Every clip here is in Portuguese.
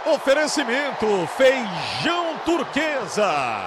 Oferecimento Feijão Turquesa.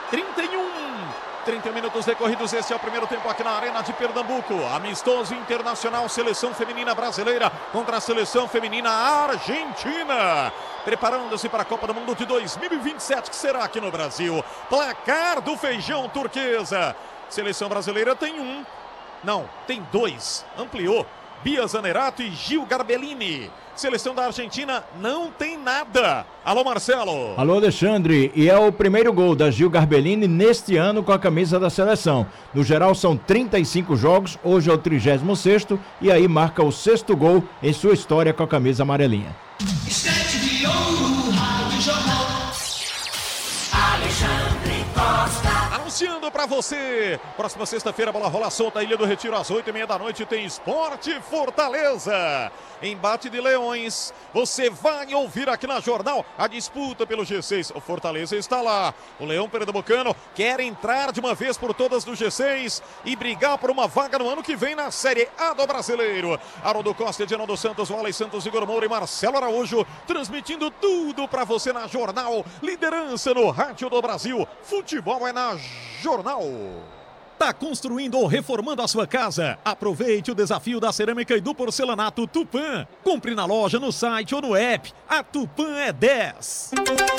31 minutos decorridos, este é o primeiro tempo aqui na Arena de Pernambuco. Amistoso internacional, seleção feminina brasileira contra a seleção feminina argentina. Preparando-se para a Copa do Mundo de 2027, que será aqui no Brasil. Placar do Feijão Turquesa. Seleção brasileira tem dois. Ampliou. Bia Zanerato e Gil Garbellini. Seleção da Argentina não tem nada. Alô, Marcelo. Alô, Alexandre. E é o primeiro gol da Gil Garbellini neste ano com a camisa da seleção. No geral são 35 jogos, hoje é o 36º e aí marca o 6º gol em sua história com a camisa amarelinha. Estante de ouro, Rádio Jornal. Alexandre Costa. Anunciando pra você, próxima sexta-feira, bola rola solta, Ilha do Retiro, às 8h30 da noite, tem Esporte Fortaleza. Embate de Leões, você vai ouvir aqui na Jornal a disputa pelo G6. O Fortaleza está lá, o Leão Pernambucano quer entrar de uma vez por todas no G6 e brigar por uma vaga no ano que vem na Série A do Brasileiro. Haroldo Costa, Edinaldo Santos, Wally Santos, Igor Moura e Marcelo Araújo, transmitindo tudo pra você na Jornal. Liderança no rádio do Brasil, futebol é na Jornal. Tá construindo ou reformando a sua casa? Aproveite o desafio da cerâmica e do porcelanato Tupã. Compre na loja, no site ou no app. A Tupã é 10.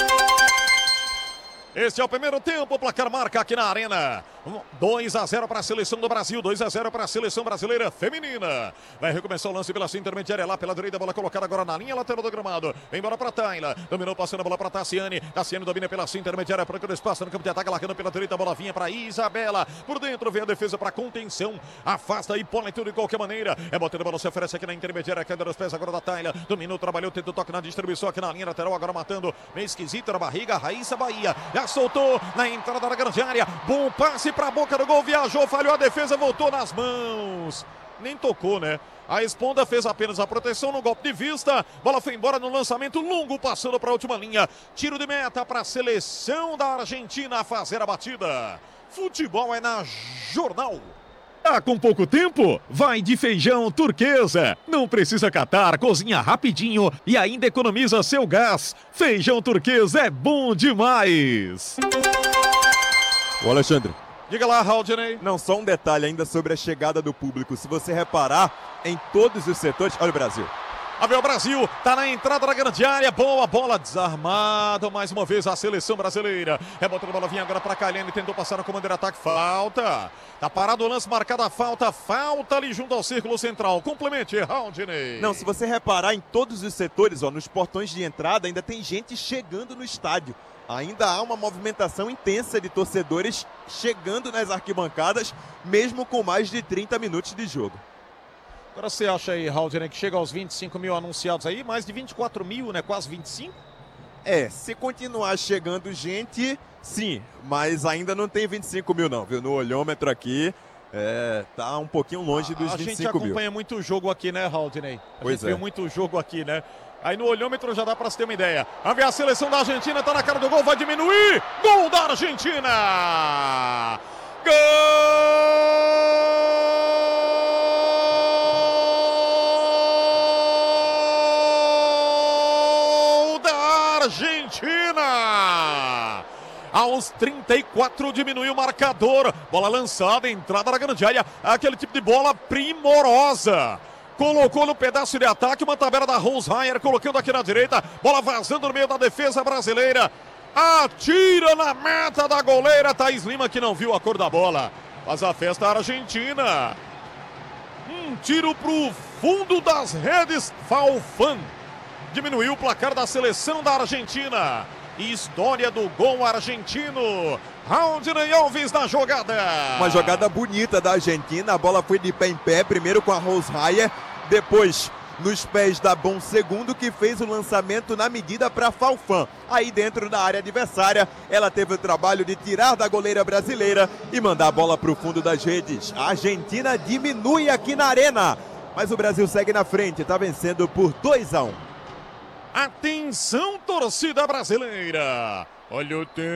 Este é o primeiro tempo, o placar marca aqui na Arena. 2-0 para a seleção do Brasil, 2-0 para a seleção brasileira feminina. Vai recomeçar o lance pela sua intermediária, lá pela direita, bola colocada agora na linha lateral do gramado. Vem embora para Tayla, dominou, passando a bola para Tassiane. Tassiane domina pela sua intermediária, procura espaço no campo de ataque, largando pela direita, a bola vinha para Isabela. Por dentro vem a defesa para contenção, afasta Hipólito de qualquer maneira. É botando a bola, se oferece aqui na intermediária, queda dos pés agora da Tayla. Dominou, trabalhou, tentou toque na distribuição aqui na linha lateral, agora matando. Meio esquisito na barriga, Raíssa Bahia. Já soltou na entrada da grande área. Bom passe para a boca do gol, viajou, falhou a defesa, voltou nas mãos. Nem tocou, né? A Esponda fez apenas a proteção no golpe de vista. Bola foi embora no lançamento longo, passando para a última linha. Tiro de meta para a seleção da Argentina fazer a batida. Futebol é na Jornal. Tá com pouco tempo? Vai de Feijão Turquesa. Não precisa catar, cozinha rapidinho e ainda economiza seu gás. Feijão Turquesa é bom demais. O Alexandre. Diga lá, Raudinei. Não, só um detalhe ainda sobre a chegada do público. Se você reparar, em todos os setores... Olha o Brasil. O Brasil tá na entrada da grande área, boa bola desarmada, mais uma vez a seleção brasileira. Rebotando a bola, vinha agora para Kailane, tentou passar no comando de ataque, falta. Tá parado o lance, marcada a falta ali junto ao círculo central. Complemente, Raudinei. Não, se você reparar em todos os setores, nos portões de entrada, ainda tem gente chegando no estádio. Ainda há uma movimentação intensa de torcedores chegando nas arquibancadas, mesmo com mais de 30 minutos de jogo. Agora você acha aí, Raudinei, que chega aos 25 mil anunciados aí, mais de 24 mil, né? Quase 25? Se continuar chegando gente, sim, mas ainda não tem 25 mil não, viu? No olhômetro aqui, tá um pouquinho longe dos 25 mil. A gente acompanha muito jogo aqui, né, Raudinei? A gente vê muito jogo aqui, né? Aí no olhômetro já dá pra se ter uma ideia. Vamos ver a seleção da Argentina, tá na cara do gol, vai diminuir! Gol da Argentina! Gol da Argentina! Aos 34 diminui o marcador. Bola lançada, entrada na grande área. Aquele tipo de bola primorosa. Colocou no pedaço de ataque uma tabela da Rose Haier, colocando aqui na direita, bola vazando no meio da defesa brasileira, atira na meta da goleira Thaís Lima, que não viu a cor da bola, faz a festa argentina, tiro pro fundo das redes, Falfan, diminuiu o placar da seleção da Argentina, história do gol argentino. Raudinei Alves na jogada. Uma jogada bonita da Argentina, a bola foi de pé em pé, primeiro com a Rose Haier, depois nos pés da Bom Segundo, que fez o lançamento na medida para Falfan. Aí dentro da área adversária, ela teve o trabalho de tirar da goleira brasileira e mandar a bola para o fundo das redes. A Argentina diminui aqui na Arena, mas o Brasil segue na frente, está vencendo por 2-1. Atenção, torcida brasileira. Olha o tempo.